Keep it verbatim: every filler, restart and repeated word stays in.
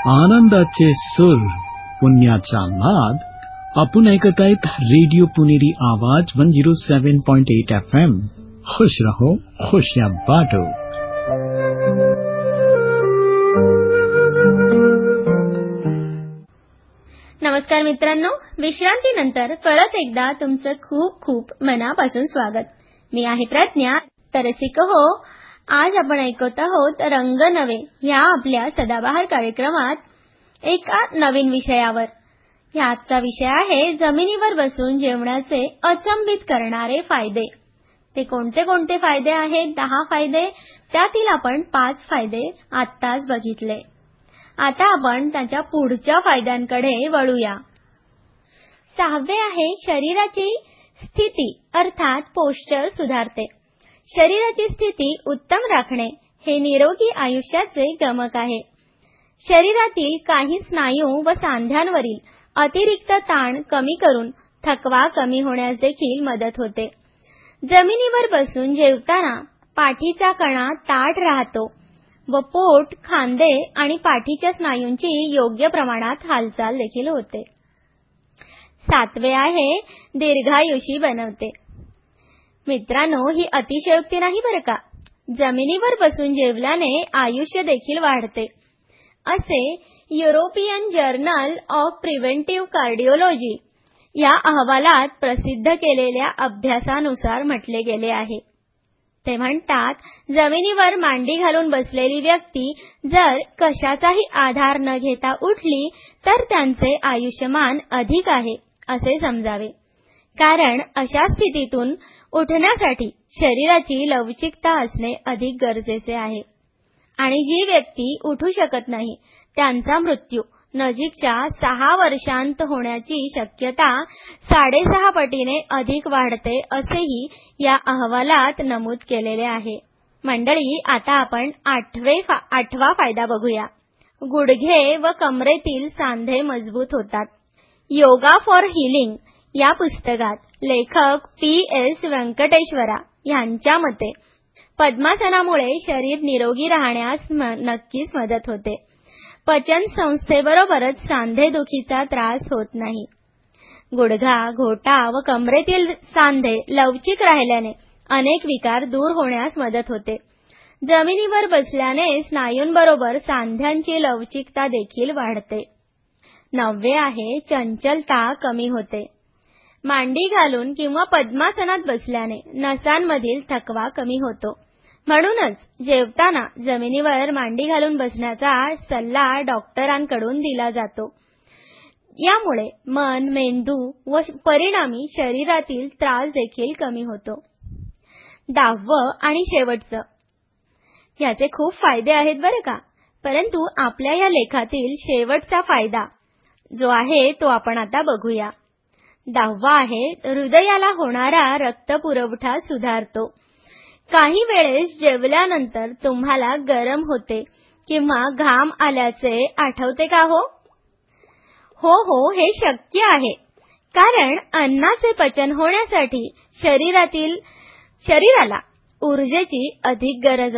आनंदाचे सूर, पुण्याचा नाद. आपण ऐकत आहेत रेडिओ पुणेरी आवाज वन झिरो सेवन पॉइंट एट एफ एम. खुश रहो, खुशियां बांटो. नमस्कार मित्रांनो, विश्रांतीनंतर परत एकदा तुमचं खूप खूप मनापासून स्वागत. मी आहे प्रज्ञा. तर रसिक हो, आज आपण ऐकत आहोत रंग नवे ह्या आपल्या सदाबहार कार्यक्रमात एका नवीन विषयावर. ह्याचा विषय आहे जमिनीवर बसून जेवणाचे अचंबित करणारे फायदे. ते कोणते कोणते फायदे आहेत? दहा फायदे. त्यातील आपण पाच फायदे आत्ताच बघितले. आता आपण त्याच्या पुढच्या फायद्यांकडे वळूया. सहावे आहे शरीराची स्थिती अर्थात पोश्चर सुधारते. शरीराची स्थिती उत्तम राखणे हे निरोगी आयुष्याचे गमक आहे. शरीरातील काही स्नायू व सांध्यांवरील अतिरिक्त ताण कमी करून थकवा कमी होण्यास देखील मदत होते. जमिनीवर बसून जेवताना पाठीचा कणा ताठ राहतो व पोट, खांदे आणि पाठीच्या स्नायूंची योग्य प्रमाणात हालचाल देखील होते. सातवे आहे दीर्घायुषी बनवते. मित्रांनो, ही अतिशयोक्ती नाही बरं का. जमिनीवर बसून जेवल्याने आयुष्य देखील वाढते असे European journal of preventive cardiology या अहवालात प्रसिद्ध केलेल्या अभ्यासानुसार म्हटले गेले आहे. ते म्हणतात, जमिनीवर मांडी घालून बसलेली व्यक्ती जर कशाचाही आधार न घेता उठली तर त्यांचे आयुष्यमान अधिक आहे असे समजावे. कारण अशा स्थितीतून उठण्यासाठी शरीराची लवचिकता असणे अधिक गरजेचे आहे. आणि जी व्यक्ती उठू शकत नाही त्यांचा मृत्यू नजीकच्या सहा वर्षांत होण्याची शक्यता साडेसहा पटीने अधिक वाढते असेही या अहवालात नमूद केलेले आहे. मंडळी, आता आपण आठवे फा, आठवा फायदा बघूया. गुडघे व कमरेतील सांधे मजबूत होतात. योगा फॉर हिलिंग या पुस्तकात लेखक पी एस व्यंकटेश्वरा यांच्या मते पद्मासनामुळे शरीर निरोगी राहण्यास नक्कीच मदत होते. पचन संस्थेबरोबरच सांधेदुखीचा त्रास होत नाही. गुडघा, घोटा व कमरेतील सांधे लवचिक राहिल्याने अनेक विकार दूर होण्यास मदत होते. जमिनीवर बसल्याने स्नायूंबरोबर सांध्यांची लवचिकता देखील वाढते. नववे आहे चंचलता कमी होते. मांडी घालून किंवा पद्मासनात बसल्याने नसांमधील थकवा कमी होतो. म्हणूनच जेवताना जमिनीवर मांडी घालून बसण्याचा सल्ला डॉक्टरांकडून दिला जातो. यामुळे मन, मेंदू व परिणामी शरीरातील त्रास देखील कमी होतो. दहावं आणि शेवटचं. याचे खूप फायदे आहेत बरं का. परंतु आपल्या या लेखातील शेवटचा फायदा जो आहे तो आपण आता बघूया. दहावा आहे हृदयाला होणारा रक्तपुरवठा सुधारतो. काही वेळेस जेवल्यानंतर तुम्हाला गरम होते किंवा घाम आल्याचे आठवते का हो? हो हो हे शक्य आहे. कारण अन्नाचे पचन होण्यासाठी शरीरातील शरीराला ऊर्जेची अधिक गरज